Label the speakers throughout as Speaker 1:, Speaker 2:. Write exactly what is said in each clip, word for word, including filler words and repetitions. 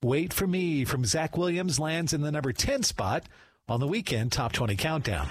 Speaker 1: Wait for Me from Zach Williams lands in the number ten spot on the Weekend Top twenty Countdown.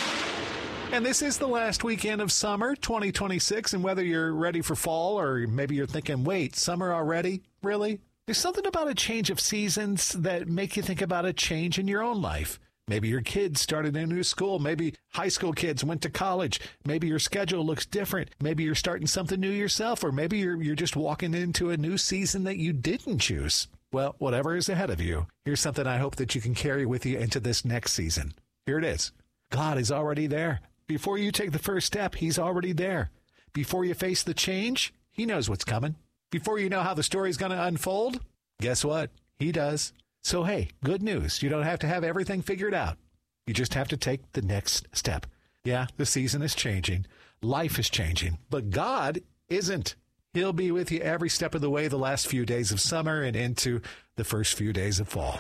Speaker 1: And this is the last weekend of summer twenty twenty-six, and whether you're ready for fall or maybe you're thinking, wait, summer already? Really? There's something about a change of seasons that make you think about a change in your own life. Maybe your kids started a new school. Maybe high school kids went to college. Maybe your schedule looks different. Maybe you're starting something new yourself, or maybe you're you're just walking into a new season that you didn't choose. Well, whatever is ahead of you, here's something I hope that you can carry with you into this next season. Here it is. God is already there. Before you take the first step, he's already there. Before you face the change, he knows what's coming. Before you know how the story's going to unfold, guess what? He does. So, hey, good news. You don't have to have everything figured out. You just have to take the next step. Yeah, the season is changing. Life is changing. But God isn't. He'll be with you every step of the way the last few days of summer and into the first few days of fall.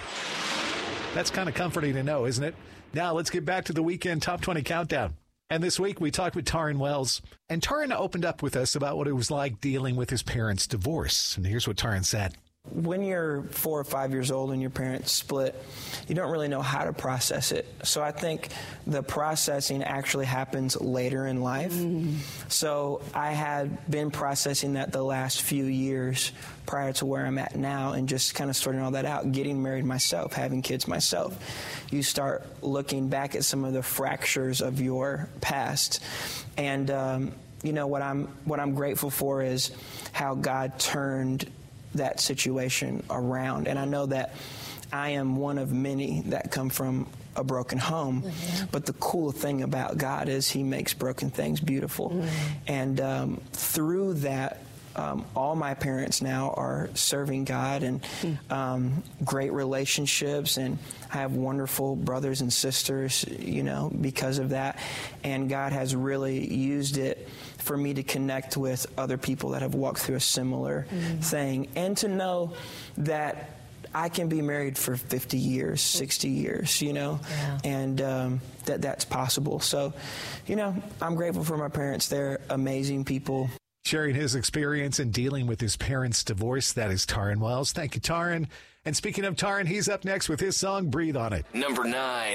Speaker 1: That's kind of comforting to know, isn't it? Now, let's get back to the Weekend Top twenty Countdown. And this week, we talked with Taryn Wells. And Taryn opened up with us about what it was like dealing with his parents' divorce. And here's what Taryn said.
Speaker 2: When you're four or five years old and your parents split, you don't really know how to process it. So I think the processing actually happens later in life. Mm-hmm. So I had been processing that the last few years prior to where I'm at now, and just kind of sorting all that out, getting married myself, having kids myself. You start looking back at some of the fractures of your past. And, um, you know, what I'm, what I'm grateful for is how God turned that situation around. And I know that I am one of many that come from a broken home. Mm-hmm. But the cool thing about God is he makes broken things beautiful. Mm-hmm. And um, through that, um, all my parents now are serving God, and um, great relationships, and I have wonderful brothers and sisters, you know, because of that. And God has really used it for me to connect with other people that have walked through a similar mm. thing, and to know that I can be married for fifty years, sixty years, you know, yeah. and um, that that's possible. So, you know, I'm grateful for my parents. They're amazing people.
Speaker 1: Sharing his experience in dealing with his parents' divorce, that is Taryn Wells. Thank you, Taryn. And speaking of Taryn, he's up next with his song, Breathe on It.
Speaker 3: Number nine.